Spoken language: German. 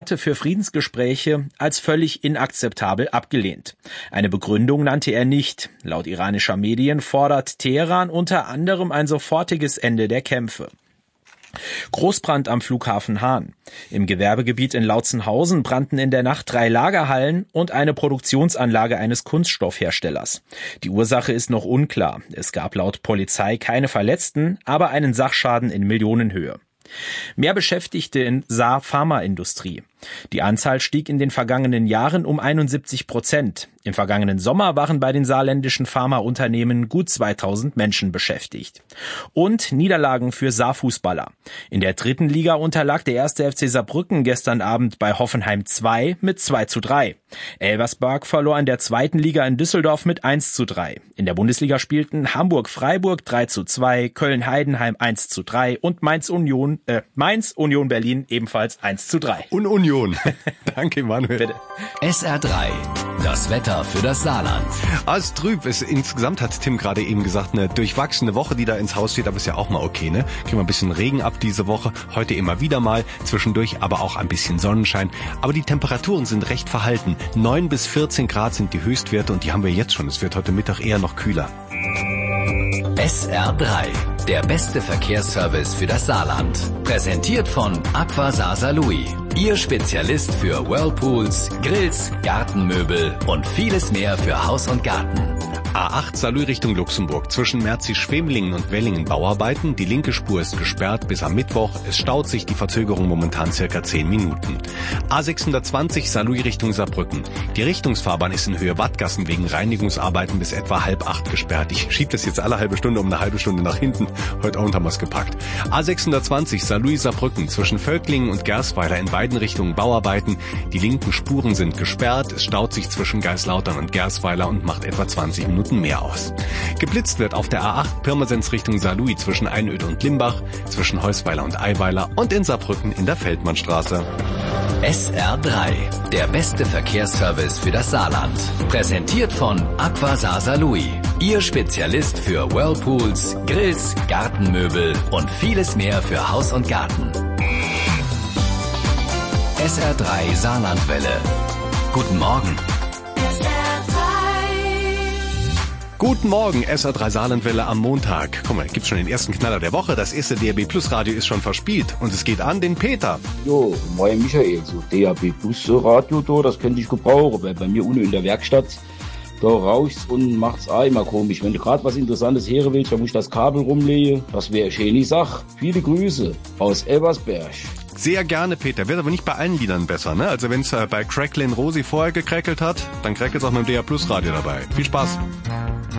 für Friedensgespräche als völlig inakzeptabel abgelehnt. Eine Begründung nannte er nicht. Laut iranischer Medien fordert Teheran unter anderem ein sofortiges Ende der Kämpfe. Großbrand am Flughafen Hahn. Im Gewerbegebiet in Lautzenhausen brannten in der Nacht 3 Lagerhallen und eine Produktionsanlage eines Kunststoffherstellers. Die Ursache ist noch unklar. Es gab laut Polizei keine Verletzten, aber einen Sachschaden in Millionenhöhe. Mehr Beschäftigte in Saar-Pharmaindustrie. Die Anzahl stieg in den vergangenen Jahren um 71%. Im vergangenen Sommer waren bei den saarländischen Pharmaunternehmen gut 2000 Menschen beschäftigt. Und Niederlagen für Saarfußballer. In der 3. Liga unterlag der 1. FC Saarbrücken gestern Abend bei Hoffenheim 2 mit 2:3. Elversberg verlor in der 2. Liga in Düsseldorf mit 1:3. In der Bundesliga spielten Hamburg-Freiburg 3:2, Köln-Heidenheim 1:3 und Mainz-Union Berlin ebenfalls 1:3. Und Union. Danke, Manuel. Bitte. SR3, das Wetter für das Saarland. Alles trüb. Insgesamt hat Tim gerade eben gesagt, eine durchwachsene Woche, die da ins Haus steht, aber ist ja auch mal okay, ne? Kriegen wir ein bisschen Regen ab diese Woche. Heute immer wieder mal. Zwischendurch aber auch ein bisschen Sonnenschein. Aber die Temperaturen sind recht verhalten. 9 bis 14 Grad sind die Höchstwerte und die haben wir jetzt schon. Es wird heute Mittag eher noch kühler. SR3, der beste Verkehrsservice für das Saarland. Präsentiert von Aqua Saar Saarlouis. Ihr Spezialist für Whirlpools, Grills, Gartenmöbel und vieles mehr für Haus und Garten. A8 Saarlouis Richtung Luxemburg. Zwischen Merzi-Schwemlingen und Wellingen Bauarbeiten. Die linke Spur ist gesperrt bis am Mittwoch. Es staut sich, die Verzögerung momentan circa 10 Minuten. A620 Saarlouis Richtung Saarbrücken. Die Richtungsfahrbahn ist in Höhe Wattgassen wegen Reinigungsarbeiten bis etwa 7:30 gesperrt. Ich schiebe das jetzt alle halbe Stunde um eine halbe Stunde nach hinten. Heute Abend haben wir es gepackt. A620 Saarlouis Saarbrücken. Zwischen Völklingen und Gersweiler in beiden Richtungen Bauarbeiten. Die linken Spuren sind gesperrt. Es staut sich zwischen Geislautern und Gersweiler und macht etwa 20 Minuten mehr aus. Geblitzt wird auf der A8 Pirmasens Richtung Saarlouis zwischen Einöde und Limbach, zwischen Heusweiler und Eiweiler und in Saarbrücken in der Feldmannstraße. SR3, der beste Verkehrsservice für das Saarland. Präsentiert von Aqua Saar Saarlouis. Ihr Spezialist für Whirlpools, Grills, Gartenmöbel und vieles mehr für Haus und Garten. SR3 Saarlandwelle. Guten Morgen. Guten Morgen, SR3 Saarlandwelle am Montag. Guck mal, gibt's schon den ersten Knaller der Woche. Das erste DAB Plus Radio ist schon verspielt und es geht an den Peter. Jo, moin Michael, so DAB Plus Radio da, das könnte ich gebrauchen, weil bei mir unten in der Werkstatt, da raucht's und macht's auch immer komisch. Wenn du gerade was Interessantes hören willst, dann muss ich das Kabel rumlegen. Das wäre eine schöne Sache. Viele Grüße aus Elversberg. Sehr gerne, Peter. Wird aber nicht bei allen Liedern besser, ne? Also wenn's bei Cracklin Rosi vorher gekräckelt hat, dann crackelt's auch mit dem DAB Plus Radio dabei. Viel Spaß.